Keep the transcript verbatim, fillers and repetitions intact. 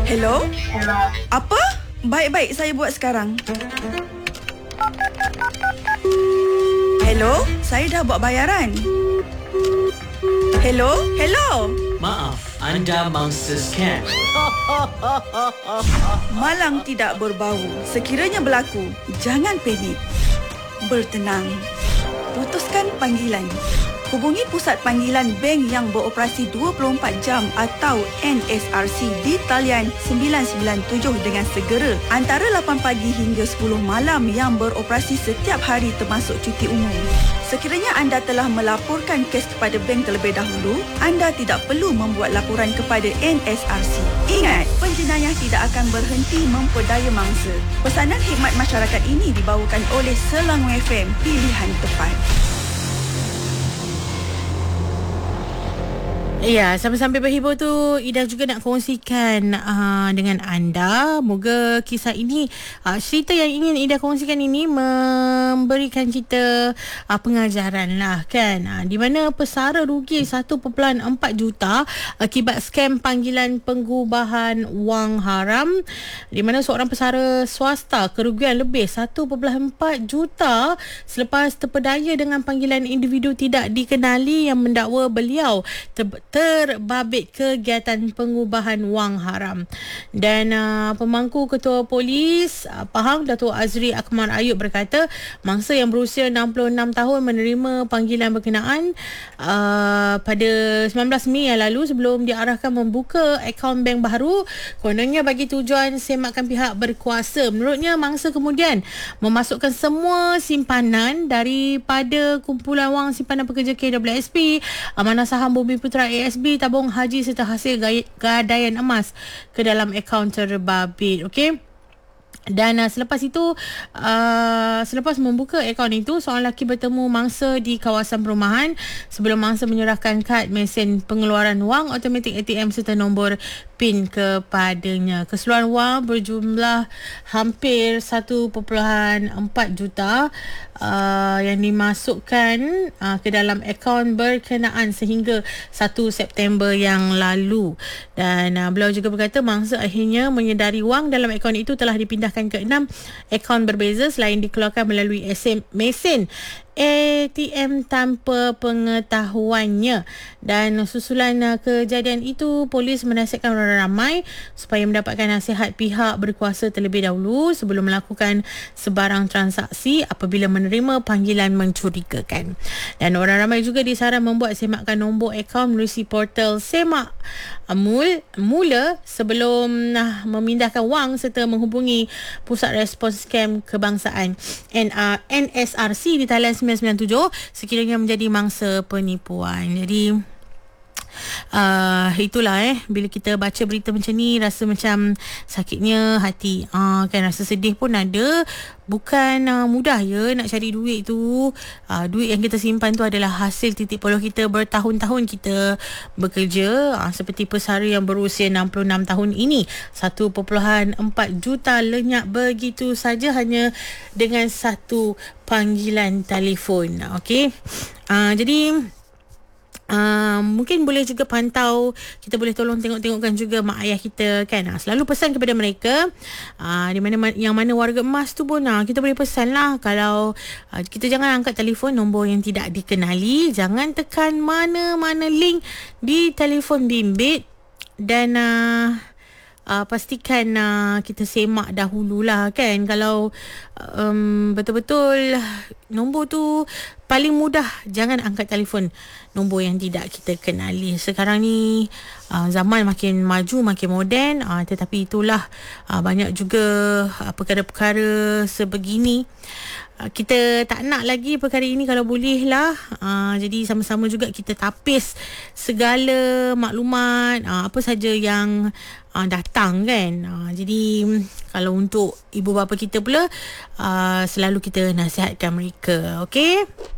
Hello? Apa? Baik-baik, saya buat sekarang. Hello? Saya dah buat bayaran. Hello? Hello? Maaf, anda mangsa scam. Malang tidak berbau. Sekiranya berlaku, jangan panik. Bertenang. Putuskan panggilan. Hubungi Pusat Panggilan Bank yang beroperasi dua puluh empat jam atau N S R C di talian sembilan sembilan tujuh dengan segera antara lapan pagi hingga sepuluh malam yang beroperasi setiap hari termasuk cuti umum. Sekiranya anda telah melaporkan kes kepada bank terlebih dahulu, anda tidak perlu membuat laporan kepada N S R C. Ingat, penjenayah tidak akan berhenti memperdaya mangsa. Pesanan khidmat masyarakat ini dibawakan oleh Selangor F M, pilihan tepat. Ya, sambil-sambil berhibur tu, Ida juga nak kongsikan uh, dengan anda. Moga kisah ini, uh, cerita yang ingin Ida kongsikan ini memberikan kita uh, pengajaran lah kan. Uh, di mana pesara rugi satu perpuluhan empat juta akibat skam panggilan pengubahan wang haram. Di mana seorang pesara swasta kerugian lebih satu perpuluhan empat juta selepas terpedaya dengan panggilan individu tidak dikenali yang mendakwa beliau ter- terbabit kegiatan pengubahan wang haram. Dan uh, pemangku ketua polis uh, Pahang Datuk Azri Akmal Ayub berkata mangsa yang berusia enam puluh enam tahun menerima panggilan berkenaan uh, pada sembilan belas Mei yang lalu sebelum diarahkan membuka akaun bank baru, kononnya bagi tujuan semakan pihak berkuasa. Menurutnya mangsa kemudian memasukkan semua simpanan daripada kumpulan wang simpanan pekerja K W S P, Amanah Saham Bumi Putra A S B, tabung haji serta hasil gadaian emas ke dalam akaun terbabit. Okey. Dan uh, selepas itu uh, selepas membuka akaun itu, seorang lelaki bertemu mangsa di kawasan perumahan sebelum mangsa menyerahkan kad mesin pengeluaran wang automatik A T M serta nombor PIN kepadanya. Keseluruhan wang berjumlah hampir satu perpuluhan empat juta uh, yang dimasukkan uh, ke dalam akaun berkenaan sehingga satu September yang lalu. Dan uh, beliau juga berkata mangsa akhirnya menyedari wang dalam akaun itu telah dipindahkan ke enam akaun berbeza selain dikeluarkan melalui mesin A T M tanpa pengetahuannya. Dan susulan uh, kejadian itu, polis menasihatkan orang ramai supaya mendapatkan nasihat pihak berkuasa terlebih dahulu sebelum melakukan sebarang transaksi apabila menerima panggilan mencurigakan. Dan orang ramai juga disaran membuat semakan nombor akaun melalui portal Semak Mul, Mula sebelum uh, memindahkan wang serta menghubungi Pusat Respons Scam Kebangsaan N S R C di talian sembilan sembilan tujuh sekiranya menjadi mangsa penipuan. Jadi uh, itulah eh bila kita baca berita macam ni rasa macam sakitnya hati. Uh, kan rasa sedih pun ada. Bukan uh, mudah ya nak cari duit tu. Uh, duit yang kita simpan tu adalah hasil titik puluh kita bertahun-tahun kita bekerja. Uh, seperti pesara yang berusia enam puluh enam tahun ini, satu perpuluhan empat juta lenyap begitu saja hanya dengan satu panggilan telefon. Okey. Uh, jadi Uh, mungkin boleh juga pantau, kita boleh tolong tengok-tengokkan juga mak ayah kita kan. Uh, selalu pesan kepada mereka uh, di mana yang mana warga emas tu pun uh, kita boleh pesan lah kalau uh, kita jangan angkat telefon nombor yang tidak dikenali, jangan tekan mana-mana link di telefon bimbit dan uh, Uh, pastikan uh, kita semak dahululah kan. Kalau um, betul-betul nombor tu paling mudah, jangan angkat telefon nombor yang tidak kita kenali. Sekarang ni uh, zaman makin maju, makin moden, uh, tetapi itulah uh, banyak juga uh, perkara-perkara sebegini. Uh, kita tak nak lagi perkara ini kalau boleh lah. Uh, jadi sama-sama juga kita tapis segala maklumat uh, apa saja yang uh, datang kan. Uh, jadi kalau untuk ibu bapa kita pula uh, selalu kita nasihatkan mereka. Okey.